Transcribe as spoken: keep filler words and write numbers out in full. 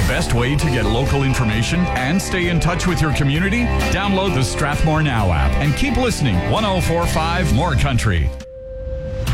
best way to get local information and stay in touch with your community? Download the Strathmore Now app and keep listening. one oh four point five More Country.